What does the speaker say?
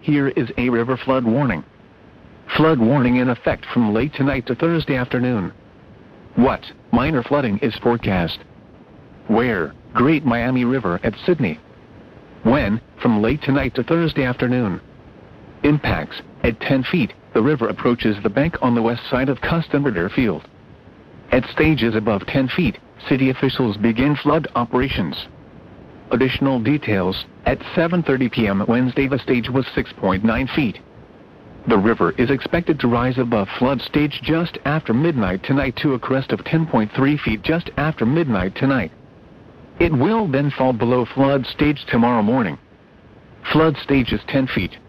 Here is a river flood warning. Flood warning in effect from late tonight to Thursday afternoon. What? Minor flooding is forecast. Where? Great Miami River at Sydney. When? From late tonight to Thursday afternoon. Impacts: at 10 feet, the river approaches the bank on the west side of Custom Radar Field. At stages above 10 feet, city officials begin flood operations. Additional details: at 7:30 p.m. Wednesday the stage was 6.9 feet. The river is expected to rise above flood stage just after midnight tonight to a crest of 10.3 feet just after midnight tonight. It will then fall below flood stage tomorrow morning. Flood stage is 10 feet.